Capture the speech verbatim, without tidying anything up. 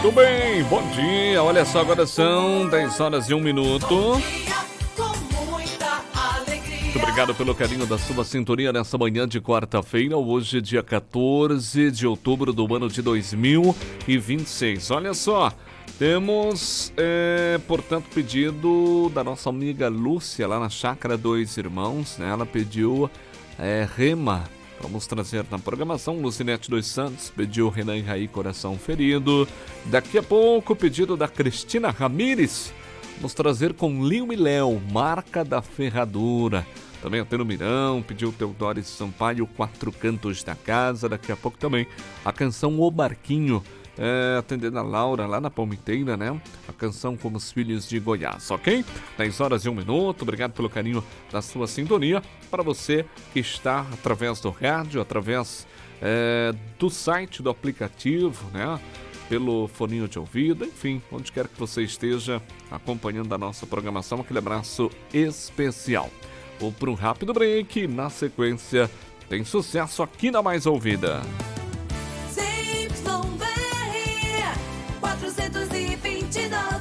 Muito bem, bom dia. Olha só, agora são dez horas e um minuto. Muito obrigado pelo carinho da sua sintonia nessa manhã de quarta-feira. Hoje, dia quatorze de outubro do ano de dois mil e vinte e seis. Olha só, temos, é, portanto, pedido da nossa amiga Lúcia lá na Chácara Dois Irmãos, né? Ela pediu é, Rema. Vamos trazer na programação. Lucinete dos Santos pediu Renan e Raí, Coração Ferido. Daqui a pouco, pedido da Cristina Ramires. Vamos trazer com Linho e Léo, Marca da Ferradura. Também a Teno Mirão pediu Teodoro Sampaio, Quatro Cantos da Casa. Daqui a pouco também a canção O Barquinho, é, atendendo a Laura lá na Palmiteira, né? A canção Como os Filhos de Goiás, ok? dez horas e um minuto. Obrigado pelo carinho da sua sintonia. Para você que está através do rádio, através é, do site, do aplicativo, né? Pelo foninho de ouvido, enfim, onde quer que você esteja acompanhando a nossa programação, aquele abraço especial. Vou para um rápido break, na sequência tem sucesso aqui na Mais Ouvida. C Y B R quatrocentos e vinte e dois